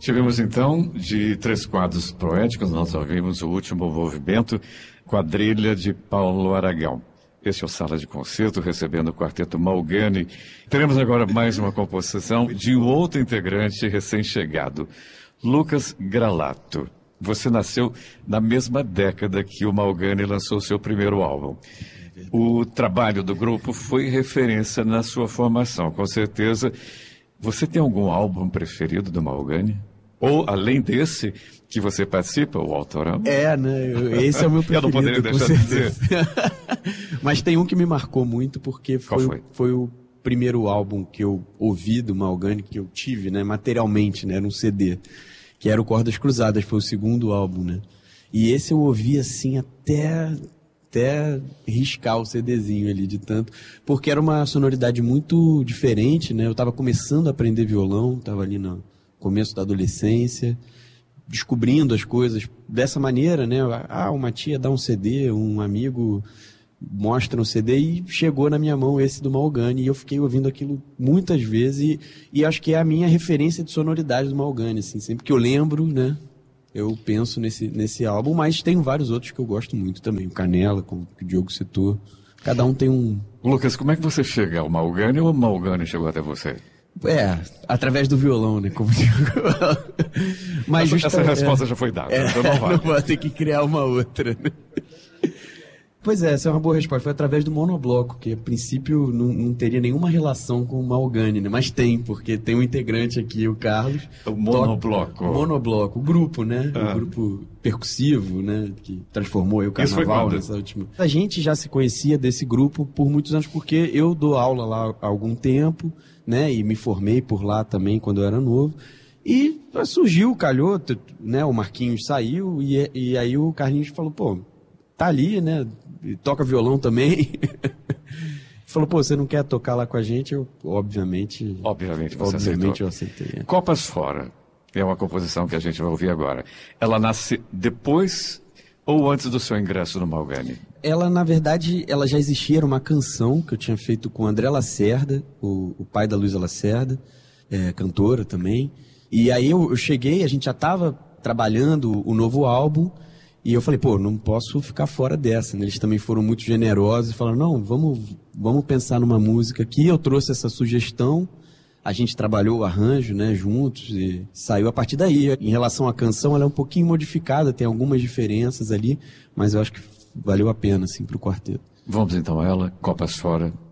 Tivemos então, de Três Quadros Poéticos, nós ouvimos o último movimento, Quadrilha de Paulo Aragão. Este é o Sala de Concerto, recebendo o quarteto Malgani. Teremos agora mais uma composição de um outro integrante recém-chegado, Lucas Gralato. Você nasceu na mesma década que o Malgani lançou seu primeiro álbum. O trabalho do grupo foi referência na sua formação, com certeza. Você tem algum álbum preferido do Malgani? Ou, além desse, que você participa, o Autorama? Né? Esse é o meu preferido. Eu não poderia deixar de dizer. Mas tem um que me marcou muito, porque foi o primeiro álbum que eu ouvi do Malgani, que eu tive, né, materialmente, né, era um CD, que era o Cordas Cruzadas, foi o segundo álbum, né? E esse eu ouvi, assim, até riscar o CDzinho ali de tanto, porque era uma sonoridade muito diferente, né? Eu estava começando a aprender violão, estava ali no começo da adolescência, descobrindo as coisas dessa maneira, né? Uma tia dá um CD, um amigo mostra um CD e chegou na minha mão esse do Malgani e eu fiquei ouvindo aquilo muitas vezes e acho que é a minha referência de sonoridade do Malgani, assim, sempre que eu lembro, né? Eu penso nesse álbum, mas tem vários outros que eu gosto muito também. O Canela, como o Diogo citou. Cada um tem um... Lucas, como é que você chega ao Malgani ou o Malgani chegou até você? Através do violão, né? Como mas essa resposta já foi dada, então não vale. Não vou ter que criar uma outra, né? Pois essa é uma boa resposta. Foi através do Monobloco, que a princípio não teria nenhuma relação com o Malgani, né? Mas tem, porque tem um integrante aqui, o Carlos. O Monobloco. Monobloco, o grupo, né? O grupo percussivo, né? Que transformou aí o carnaval nessa última. A gente já se conhecia desse grupo por muitos anos, porque eu dou aula lá há algum tempo, né? E me formei por lá também quando eu era novo. E surgiu, calhou, né? O Marquinhos saiu e aí o Carlinhos falou, pô, tá ali, né? E toca violão também. Falou, pô, você não quer tocar lá com a gente? Eu, obviamente você aceitou. Eu aceitei. Copas Fora é uma composição que a gente vai ouvir agora. Ela nasce depois ou antes do seu ingresso no Malgani? Ela, na verdade, ela já existia, era uma canção que eu tinha feito com o André Lacerda, o pai da Luísa Lacerda, cantora também. E aí eu cheguei, a gente já estava trabalhando o novo álbum, e eu falei, pô, não posso ficar fora dessa, né? Eles também foram muito generosos e falaram, não, vamos pensar numa música aqui. Eu trouxe essa sugestão, a gente trabalhou o arranjo, né, juntos e saiu a partir daí. Em relação à canção, ela é um pouquinho modificada, tem algumas diferenças ali, mas eu acho que valeu a pena, assim, pro quarteto. Vamos então a ela, Copas Fora.